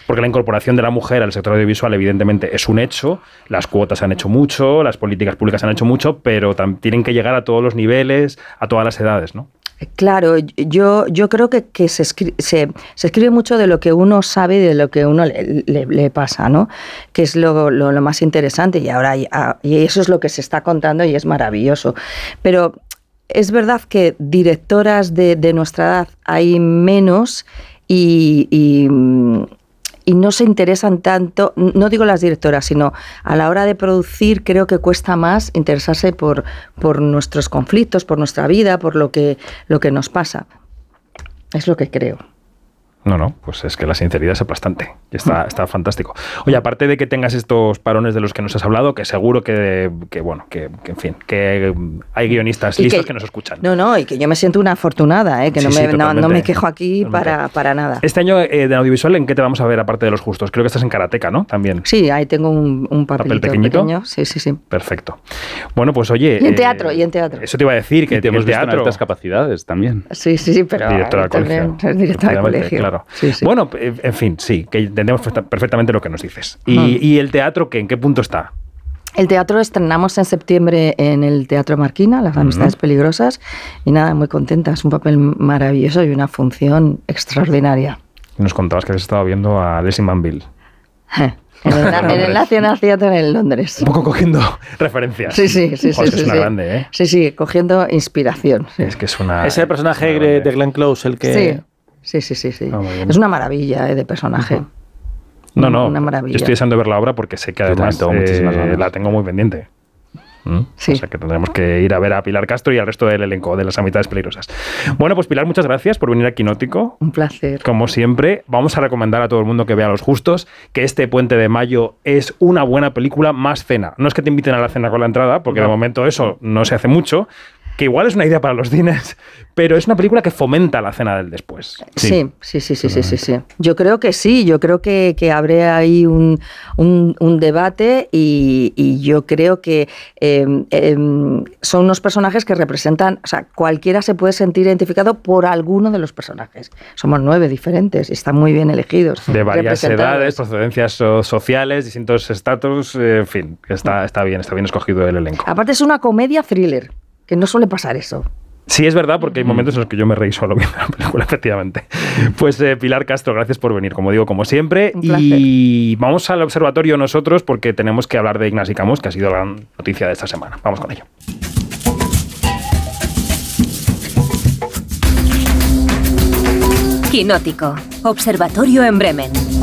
porque la incorporación de la mujer al sector audiovisual evidentemente es un hecho, las cuotas han hecho mucho, las políticas públicas han hecho mucho, pero tienen que llegar a todos los niveles, a todas las edades, ¿no? Claro, yo creo que se escribe mucho de lo que uno sabe y de lo que uno le pasa, ¿no? Que es lo más interesante, y eso es lo que se está contando y es maravilloso. Pero es verdad que directoras de nuestra edad hay menos y no se interesan tanto, no digo las directoras, sino a la hora de producir creo que cuesta más interesarse por nuestros conflictos, por nuestra vida, por lo que nos pasa. Es lo que creo. No, pues es que la sinceridad es aplastante y está fantástico. Oye, aparte de que tengas estos parones de los que nos has hablado, que seguro que en fin, que hay guionistas listos que nos escuchan. No, y que yo me siento una afortunada, que no me quejo aquí para nada. Este año de audiovisual, ¿en qué te vamos a ver aparte de Los Justos? Creo que estás en Karateka, ¿no? También. Sí, ahí tengo un papelito pequeño. Sí. Perfecto. Bueno, pues oye... Y en teatro. Eso te iba a decir, que tenemos teatro... altas capacidades también. Sí, pero directora también es directora del colegio. Claro. Sí. Bueno, en fin, sí, que entendemos perfectamente lo que nos dices. ¿Y el teatro en qué punto está? El teatro estrenamos en septiembre en el Teatro Marquina, Las Amistades Peligrosas, y nada, muy contenta. Es un papel maravilloso y una función extraordinaria. Nos contabas que habías estado viendo a Leslie Manville. En el National Theatre en Londres. Un poco cogiendo referencias. Sí. Es una grande, ¿eh? Sí, cogiendo inspiración. Sí. Es que es una... Ese personaje de Glenn Close, el que... Sí. Es una maravilla de personaje. No, una maravilla. Yo estoy deseando ver la obra porque sé que además la tengo muy pendiente. Sí. O sea que tendremos que ir a ver a Pilar Castro y al resto del elenco de Las Amistades Peligrosas. Bueno, pues Pilar, muchas gracias por venir a Quinótico. Un placer. Como siempre, vamos a recomendar a todo el mundo que vea Los Justos, que este Puente de Mayo es una buena película más cena. No es que te inviten a la cena con la entrada, porque de momento eso no se hace mucho, que igual es una idea para los cines, pero es una película que fomenta la cena del después. Sí. Yo creo que sí, yo creo que abre ahí un debate y yo creo que son unos personajes que representan, o sea, cualquiera se puede sentir identificado por alguno de los personajes. Somos 9 diferentes y están muy bien elegidos. De varias edades, procedencias sociales, distintos estatus, en fin, está bien escogido el elenco. Aparte es una comedia thriller, que no suele pasar eso. Sí, es verdad, porque hay momentos en los que yo me reí solo viendo la película, efectivamente. Pues Pilar Castro, gracias por venir, como digo, como siempre. Y vamos al observatorio nosotros, porque tenemos que hablar de Ignasi Camus, que ha sido la noticia de esta semana. Vamos con ello. Quinótico, observatorio en Bremen.